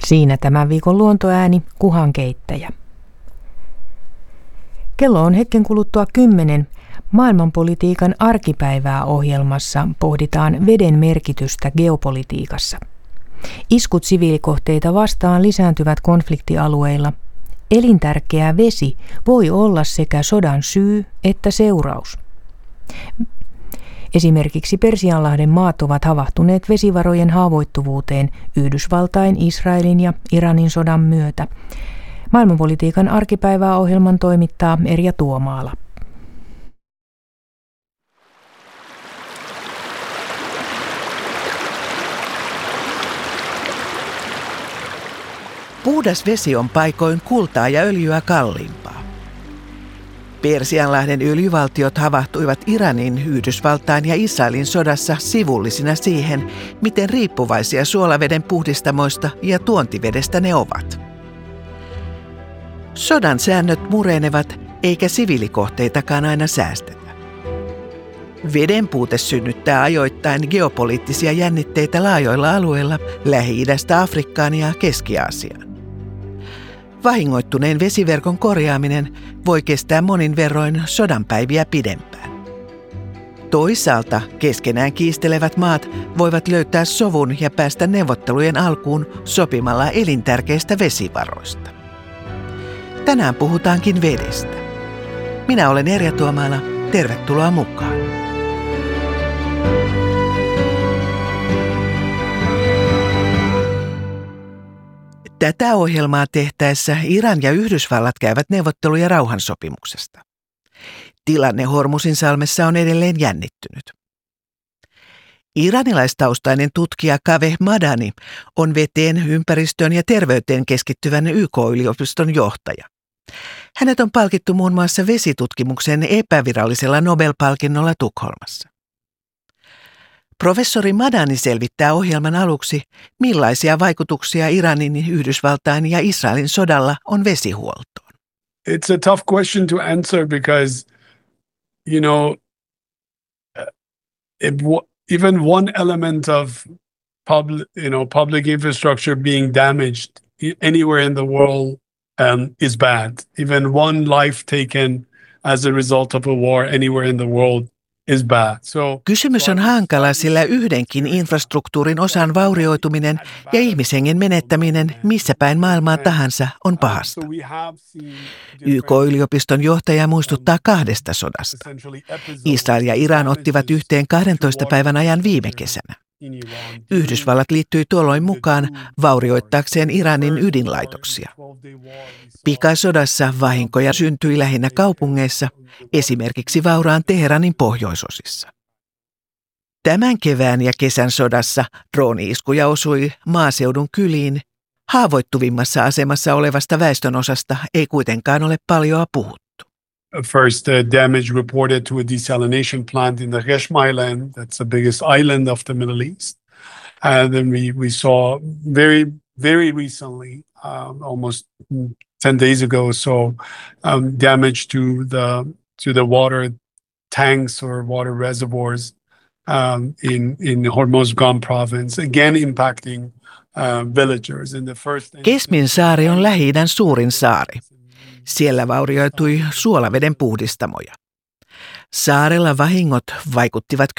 Siinä tämän viikon luontoääni kuhankeittäjä. Kello on hetken kuluttua 10. Maailmanpolitiikan arkipäivää ohjelmassa pohditaan veden merkitystä geopolitiikassa. Iskut siviilikohteita vastaan lisääntyvät konfliktialueilla. Elintärkeä vesi voi olla sekä sodan syy että seuraus. Esimerkiksi Persianlahden maat ovat havahtuneet vesivarojen haavoittuvuuteen Yhdysvaltain, Israelin ja Iranin sodan myötä. Maailmanpolitiikan arkipäivää ohjelman toimittaa Erja Tuomaala. Puhdas vesi on paikoin kultaa ja öljyä kalliimpaa. Persianlahden öljyvaltiot havahtuivat Iranin, Yhdysvaltain ja Israelin sodassa sivullisina siihen, miten riippuvaisia suolaveden puhdistamoista ja tuontivedestä ne ovat. Sodan säännöt murenevat, eikä siviilikohteitakaan aina säästetä. Veden puute synnyttää ajoittain geopoliittisia jännitteitä laajoilla alueilla Lähi-idästä Afrikkaan ja Keski-Aasiaan. Vahingoittuneen vesiverkon korjaaminen voi kestää monin verroin sodanpäiviä pidempään. Toisaalta keskenään kiistelevät maat voivat löytää sovun ja päästä neuvottelujen alkuun sopimalla elintärkeistä vesivaroista. Tänään puhutaankin vedestä. Minä olen Erja Tuomaala. Tervetuloa mukaan. Tätä ohjelmaa tehtäessä Iran ja Yhdysvallat käyvät neuvotteluja rauhansopimuksesta. Tilanne Hormuzin salmessa on edelleen jännittynyt. Iranilaistaustainen tutkija Kaveh Madani on veteen, ympäristöön ja terveyteen keskittyvän YK-yliopiston johtaja. Hänet on palkittu muun muassa vesitutkimuksen epävirallisella Nobel-palkinnolla Tukholmassa. Professori Madani selvittää ohjelman aluksi, millaisia vaikutuksia Iranin, Yhdysvaltain ja Israelin sodalla on vesihuoltoon. It's a tough question to answer because, even one element of public infrastructure being damaged anywhere in the world is bad. Even one life taken as a result of a war anywhere in the world is bad. Kysymys on hankala, sillä yhdenkin infrastruktuurin osan vaurioituminen ja ihmishengen menettäminen missä päin maailmaa tahansa on pahasta. YK-yliopiston johtaja muistuttaa 2 sodasta. Israel ja Iran ottivat yhteen 12 päivän ajan viime kesänä. Yhdysvallat liittyi tuolloin mukaan vaurioittaakseen Iranin ydinlaitoksia. Pikasodassa vahinkoja syntyi lähinnä kaupungeissa, esimerkiksi vauraan Teheranin pohjoisosissa. Tämän kevään ja kesän sodassa drooni-iskuja osui maaseudun kyliin. Haavoittuvimmassa asemassa olevasta väestönosasta ei kuitenkaan ole paljoa puhuttu. First damage reported to a desalination plant in the Reshma Island. That's the biggest island of the Middle East. And then we saw very recently, almost 10 days ago or so, damage to the water tanks or water reservoirs in Hormozgan province, again impacting villagers. Kesmin saari on Lähi-idän suurin saari. Siellä vaurioitui suolaveden puhdistamoja. Saarella vahingot vaikuttivat